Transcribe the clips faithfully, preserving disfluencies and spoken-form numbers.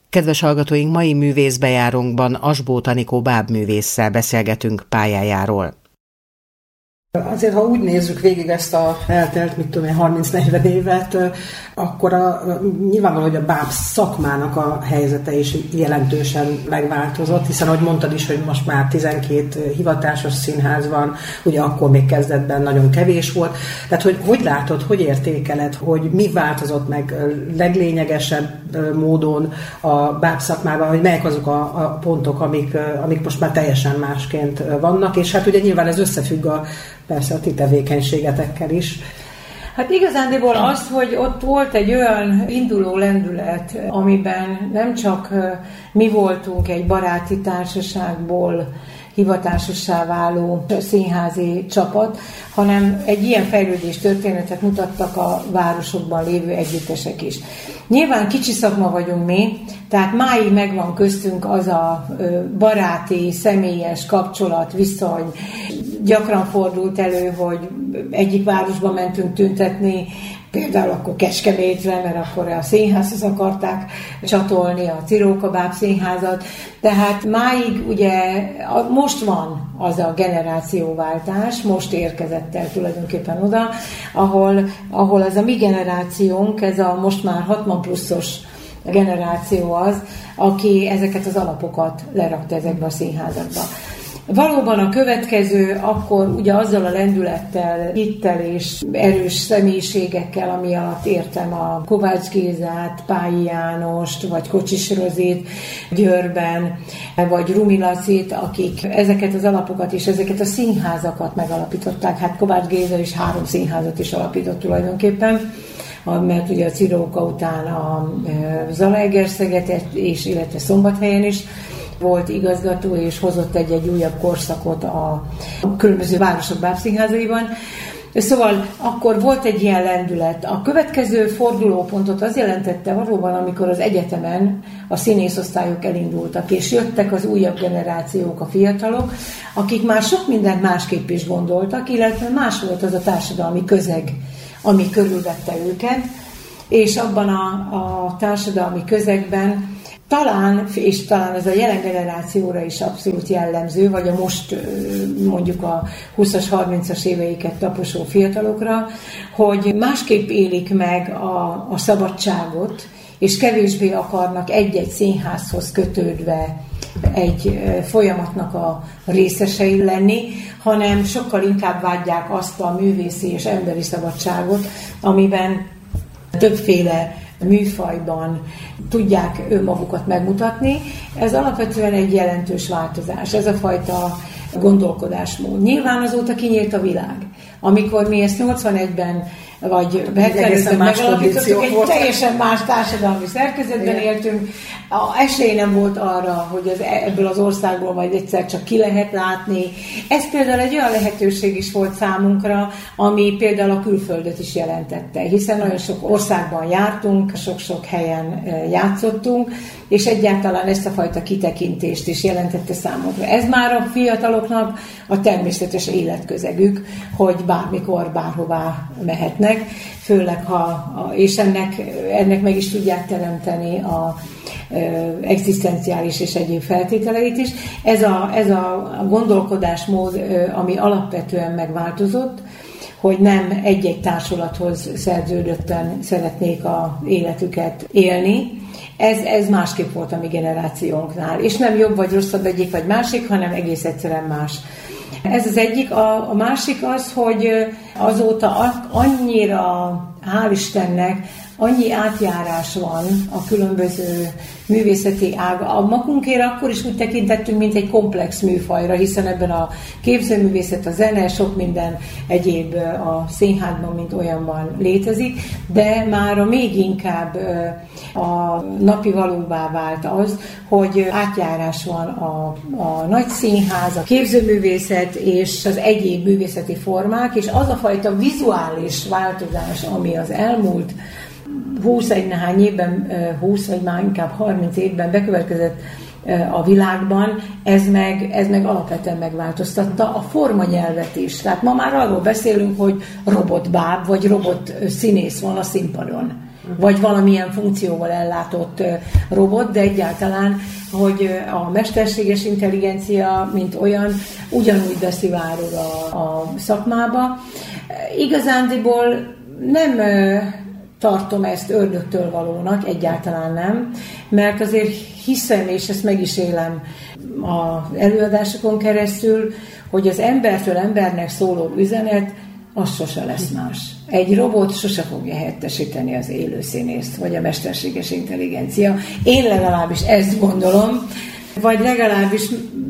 Kedves hallgatóink, mai művészbejárónkban Asbóth Anikó bábművésszel beszélgetünk pályájáról. Azért, ha úgy nézzük végig ezt a eltelt, mit tudom én, harminc-negyven évet, akkor a, nyilvánvaló, hogy a báb szakmának a helyzete is jelentősen megváltozott, hiszen ahogy mondtad is, hogy most már tizenkét hivatásos színház van, ugye akkor még kezdetben nagyon kevés volt. Tehát, hogy hogy látod, hogy értékeled, hogy mi változott meg leglényegesebb módon a báb szakmában, hogy melyek azok a, a pontok, amik, amik most már teljesen másként vannak, és hát ugye nyilván ez összefügg a persze a ti tevékenységetekkel is. Hát igazándiból az, hogy ott volt egy olyan induló lendület, amiben nem csak mi voltunk egy baráti társaságból hivatásossá váló színházi csapat, hanem egy ilyen fejlődés történetet mutattak a városokban lévő együttesek is. Nyilván kicsi szakma vagyunk mi, tehát máig megvan köztünk az a baráti, személyes kapcsolat, viszony. Gyakran fordult elő, hogy egyik városba mentünk tüntetni, például akkor Kecskemétre, mert akkor a színházhoz akarták csatolni, a Ciróka Báb színházat. Tehát máig ugye most van az a generációváltás, most érkezett el tulajdonképpen oda, ahol, ahol ez a mi generációnk, ez a most már hatvan pluszos generáció az, aki ezeket az alapokat lerakta ezekbe a színházakba. Valóban a következő, akkor ugye azzal a lendülettel, hittel és erős személyiségekkel, ami alatt értem a Kovács Gézát, Pályi Jánost, vagy Kocsis Rozit Győrben, vagy Rumi Lacit, akik ezeket az alapokat és ezeket a színházakat megalapították. Hát Kovács Géza is három színházat is alapított tulajdonképpen, mert ugye a Ciróka után a Zalaegerszeget és illetve Szombathelyen is volt igazgató, és hozott egy-egy újabb korszakot a különböző városok bábszínházaiban. Szóval akkor volt egy ilyen lendület. A következő fordulópontot az jelentette valóban, amikor az egyetemen a színészosztályok elindultak, és jöttek az újabb generációk, a fiatalok, akik már sok mindent másképp is gondoltak, illetve más volt az a társadalmi közeg, ami körülvette őket, és abban a, a társadalmi közegben talán, és talán ez a jelen generációra is abszolút jellemző, vagy a most mondjuk a húszas, harmincas éveiket taposó fiatalokra, hogy másképp élik meg a, a szabadságot, és kevésbé akarnak egy-egy színházhoz kötődve egy folyamatnak a részesei lenni, hanem sokkal inkább vágyják azt a művészi és emberi szabadságot, amiben többféle műfajban tudják önmagukat megmutatni. Ez alapvetően egy jelentős változás, ez a fajta gondolkodásmód. Nyilván azóta kinyílt a világ. Amikor mi ezt nyolcvanegyben vagy hetvenötben megalapítottuk, egy teljesen más társadalmi szerkezetben yeah. éltünk. A esély nem volt arra, hogy az, ebből az országból majd egyszer csak ki lehet látni. Ez például egy olyan lehetőség is volt számunkra, ami például a külföldet is jelentette, hiszen nagyon sok országban jártunk, sok-sok helyen játszottunk, és egyáltalán ezt a fajta kitekintést is jelentette számunkra. Ez már a fiataloknak a természetes életközegük, hogy bármikor, bárhová mehetnek, főleg ha, és ennek, ennek meg is tudják teremteni a egzisztenciális és egyéb feltételeit is. Ez a, ez a gondolkodásmód, ami alapvetően megváltozott, hogy nem egy-egy társulathoz szerződötten szeretnék a életüket élni. Ez, ez másképp volt a mi generációnknál. És nem jobb vagy rosszabb egyik vagy másik, hanem egész egyszerűen más. Ez az egyik. A, a másik az, hogy azóta annyira, hál' Istennek, annyi átjárás van a különböző művészeti ág. A magunkére akkor is úgy tekintettünk, mint egy komplex műfajra, hiszen ebben a képzőművészet, a zene, sok minden egyéb a színházban, mint olyanban létezik, de mára még inkább a napi valóvá vált az, hogy átjárás van a, a nagy színház, a képzőművészet és az egyéb művészeti formák, és az a fajta vizuális változás, ami az elmúlt húsz néhány évben, húsz vagy már inkább harminc évben bekövetkezett a világban, ez meg, ez meg alapvetően megváltoztatta a formanyelvet is. Tehát ma már arról beszélünk, hogy robotbáb vagy robot színész van a színpadon. vagy valamilyen funkcióval ellátott robot, de egyáltalán, hogy a mesterséges intelligencia, mint olyan, ugyanúgy beszivárog a, a szakmába. Igazándiból nem tartom ezt ördögtől valónak, egyáltalán nem, mert azért hiszem, és ezt meg is élem az előadásokon keresztül, hogy az embertől embernek szóló üzenet, az sose lesz más. Egy robot sose fogja helyettesíteni az élő színészt, vagy a mesterséges intelligencia. Én legalábbis ezt gondolom, vagy legalábbis,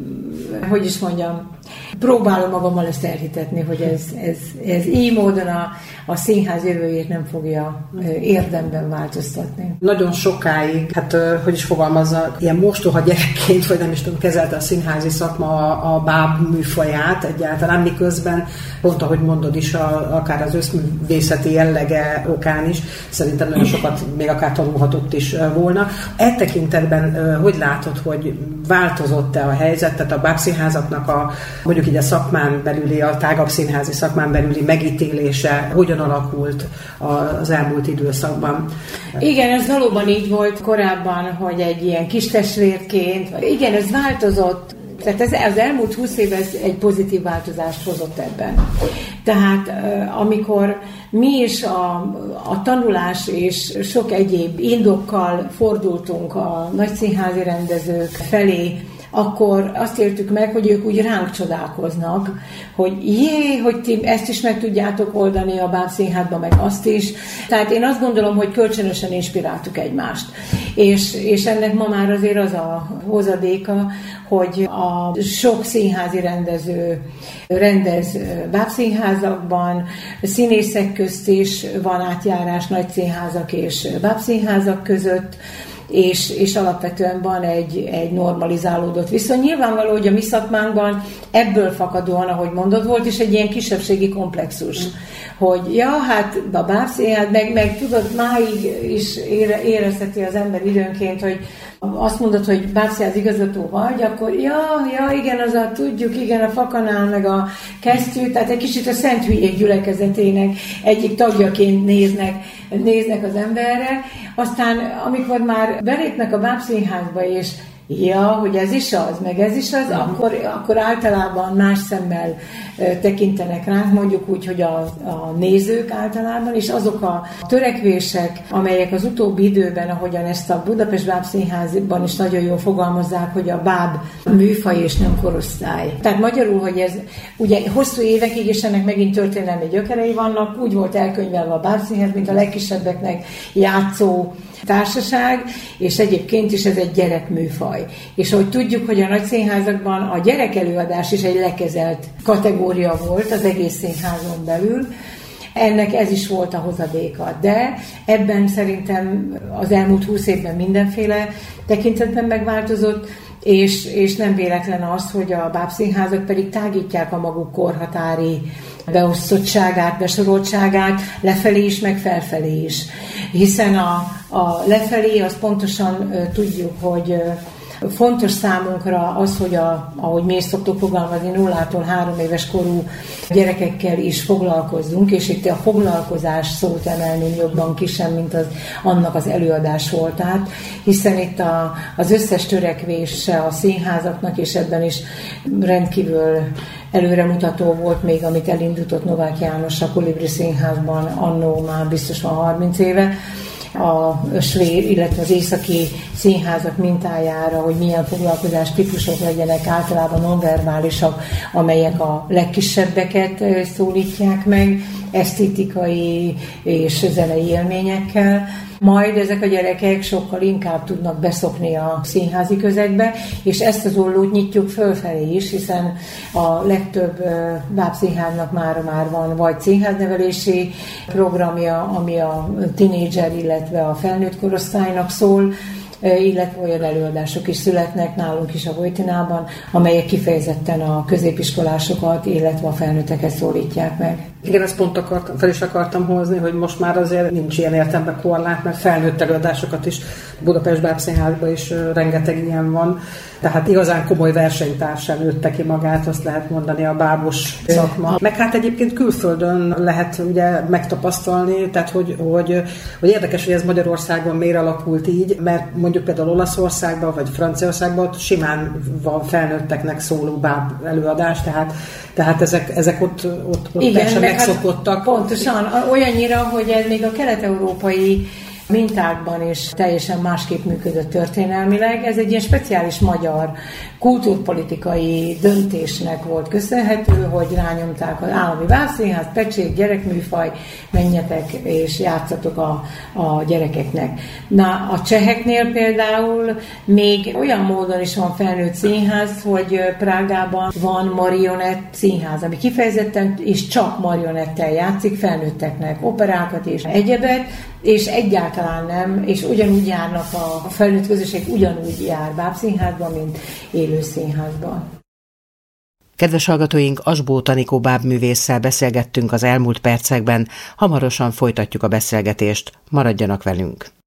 hogy is mondjam, próbálom magammal ezt elhitetni, hogy ez, ez, ez így módon a, a színház jövőjét nem fogja érdemben változtatni. Nagyon sokáig, hát hogy is fogalmazza, ilyen mostoha gyerekként, vagy nem is tudom, kezelte a színházi szakma a, a báb műfaját egyáltalán, miközben pont ahogy mondod is, a, akár az összművészeti jellege okán is, szerintem nagyon sokat még akár tanulhatott is volna. E tekintetben hogy látod, hogy változott-e a helyzet, tehát a bábszínházaknak a mondjuk így a szakmán belüli, a tágabb színházi szakmán belüli megítélése hogyan alakult az elmúlt időszakban? Igen, ez valóban így volt korábban, hogy egy ilyen kis testvérként, igen, ez változott. Tehát ez, az elmúlt húsz év ez egy pozitív változást hozott ebben. Tehát amikor mi is a, a tanulás és sok egyéb indokkal fordultunk a nagyszínházi rendezők felé, akkor azt értük meg, hogy ők úgy ránk csodálkoznak, hogy jé, hogy ti ezt is meg tudjátok oldani a bábszínházban, meg azt is. Tehát én azt gondolom, hogy kölcsönösen inspiráltuk egymást. És, és ennek ma már azért az a hozadéka, hogy a sok színházi rendező rendez bábszínházakban, színészek közt is van átjárás nagyszínházak és bábszínházak között, És, és alapvetően van egy, egy normalizálódott viszony. Nyilvánvaló, hogy a mi szakmánkban ebből fakadóan, ahogy mondod, volt is egy ilyen kisebbségi komplexus, mm. hogy ja, hát a bábszínház, meg, meg tudod, máig is ére, érezheti az ember időnként, hogy azt mondod, hogy bábszínház igazgató vagy, akkor ja, ja, igen, az a tudjuk, igen, a fakanál, meg a kesztyű, tehát egy kicsit a Szent Hülyék gyülekezetének egyik tagjaként néznek, néznek az emberre. Aztán, amikor már belépnek a bábszínházba, és ja, hogy ez is az, meg ez is az, uh-huh. akkor, akkor általában más szemmel tekintenek ránk, mondjuk úgy, hogy a, a nézők általában, és azok a törekvések, amelyek az utóbbi időben, ahogyan ezt a Budapest Bábszínházban is nagyon jól fogalmazzák, hogy a báb műfaj és nem korosztály. Tehát magyarul, hogy ez ugye hosszú évekig, és ennek megint történelmi gyökerei vannak, úgy volt elkönyvelve a Bábszínház, mint a legkisebbeknek játszó társaság, és egyébként is ez egy gyerekműfaj. És ahogy tudjuk, hogy a nagy színházakban a gyerekelőadás is egy lekezelt kategória volt az egész színházon belül, ennek ez is volt a hozadéka. De ebben szerintem az elmúlt húsz évben mindenféle tekintetben megváltozott, és, és nem véletlen az, hogy a bábszínházak pedig tágítják a maguk korhatári beosztottságát, besoroltságát lefelé is, meg felfelé is. Hiszen a, a lefelé az pontosan uh, tudjuk, hogy uh, fontos számunkra az, hogy a, ahogy mi is szoktuk fogalmazni, nullától három éves korú gyerekekkel is foglalkozzunk, és itt a foglalkozás szót emelném jobban ki sem, mint az, annak az előadás voltát, hiszen itt a, az összes törekvése a színházaknak, és ebben is rendkívül előremutató volt még, amit elindított Novák János a Kolibri Színházban annó már biztos van harminc éve, a svéd, illetve az északi színházak mintájára, hogy milyen foglalkozás típusok legyenek, általában nonverbálisak, amelyek a legkisebbeket szólítják meg, esztétikai és zenei élményekkel. Majd ezek a gyerekek sokkal inkább tudnak beszokni a színházi közegbe, és ezt az ollót nyitjuk fölfelé is, hiszen a legtöbb bábszínháznak már, már van vagy színháznevelési programja, ami a tinédzser, illetve a felnőtt korosztálynak szól, illetve olyan előadások is születnek nálunk is a Vojtinában, amelyek kifejezetten a középiskolásokat, illetve a felnőtteket szólítják meg. Igen, ezt pont akartam, fel is akartam hozni, hogy most már azért nincs ilyen értelemben korlát, mert felnőtt előadásokat is Budapest Bábszínházban is rengeteg ilyen van. Tehát igazán komoly versenytársán nőtte ki magát, azt lehet mondani a bábos szakma. Meg hát egyébként külföldön lehet ugye megtapasztalni, tehát hogy, hogy, hogy érdekes, hogy ez Magyarországon miért alakult így, mert mondjuk például Olaszországban vagy Franciaországban simán van felnőtteknek szóló báb előadás, tehát, tehát ezek, ezek ott, ott, ott igen, megszokottak. Hát pontosan, olyannyira, hogy ez még a kelet-európai mintákban is teljesen másképp működött történelmileg. Ez egy ilyen speciális magyar kultúrpolitikai döntésnek volt köszönhető, hogy rányomták az állami bábszínház, pecsék, gyerekműfaj, menjetek és játszatok a, a gyerekeknek. Na, a cseheknél például még olyan módon is van felnőtt színház, hogy Prágában van marionett színház, ami kifejezetten és csak marionettel játszik felnőtteknek, operákat és egyebet, és egyáltalán nem, és ugyanúgy járnak a, a felnőtt közösség, ugyanúgy jár bábszínházban, mint élő színházban. Kedves hallgatóink, Asbóth Anikó bábművésszel beszélgettünk az elmúlt percekben, hamarosan folytatjuk a beszélgetést, maradjanak velünk!